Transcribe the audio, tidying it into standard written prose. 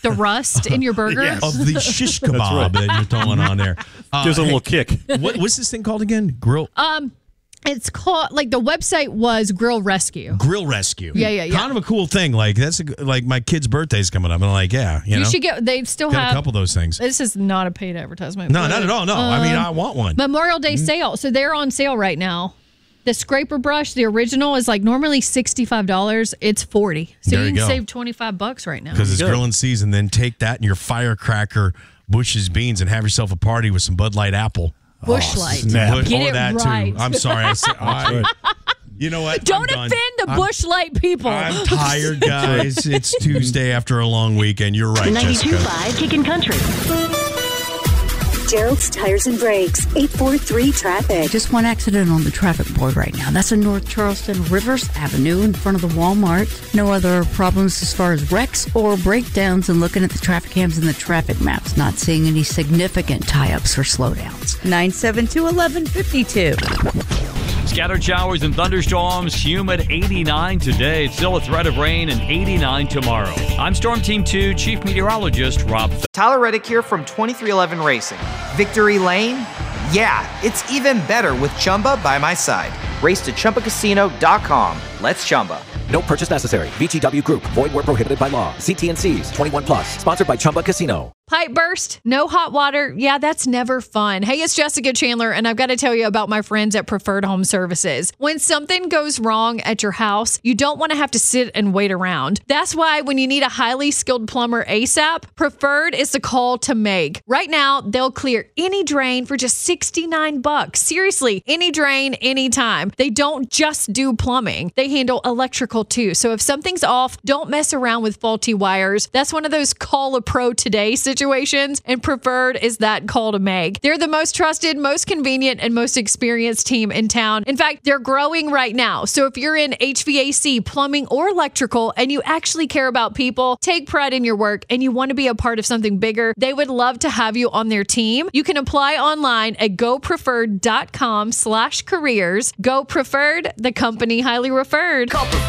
the rust in your burger. Yes. Of the shish kebab that you're throwing on there. Gives a little kick. What's this thing called again? Grill? It's called, the website was Grill Rescue. Grill Rescue. Yeah. Kind of a cool thing. That's like my kid's birthday's coming up. And I'm like, You should they still have a couple of those things. This is not a paid advertisement. No, not at all. No, I want one. Memorial Day sale. So they're on sale right now. The scraper brush, the original, is normally $65. It's $40. So There you you can go. save $25 right now. Because it's grilling season. Then take that and your firecracker Bush's beans and have yourself a party with some Bud Light Apple. Bush Light. snap. Get or it that right. too. I'm sorry. I said, you know what? Don't I'm done. offend the Bush Light people. I'm tired, guys. It's Tuesday after a long weekend. You're right, Jessica. 92.5 Kickin' Country. Gerald's Tires and Brakes, 843 Traffic. Just one accident on the traffic board right now. That's in North Charleston, Rivers Avenue in front of the Walmart. No other problems as far as wrecks or breakdowns, and looking at the traffic cams and the traffic maps, not seeing any significant tie-ups or slowdowns. 972-1152. Scattered showers and thunderstorms, humid 89 today. Still a threat of rain and 89 tomorrow. I'm Storm Team 2 Chief Meteorologist Rob. Tyler Reddick here from 2311 Racing. Victory Lane? Yeah, it's even better with Chumba by my side. Race to ChumbaCasino.com. Let's Chumba. No purchase necessary. VGW Group. Void where prohibited by law. See T&Cs. 21 plus. Sponsored by Chumba Casino. Pipe burst, no hot water. Yeah, that's never fun. Hey, it's Jessica Chandler, and I've got to tell you about my friends at Preferred Home Services. When something goes wrong at your house, you don't want to have to sit and wait around. That's why when you need a highly skilled plumber ASAP, Preferred is the call to make. Right now, they'll clear any drain for just $69. Seriously, any drain, anytime. They don't just do plumbing. They handle electrical too. So if something's off, don't mess around with faulty wires. That's one of those call a pro today situations, and Preferred is that call to make. They're the most trusted, most convenient, and most experienced team in town. In fact, they're growing right now. So if you're in HVAC, plumbing, or electrical, and you actually care about people, take pride in your work, and you want to be a part of something bigger, they would love to have you on their team. You can apply online at gopreferred.com/careers. Go Preferred, the company highly referred. Call Preferred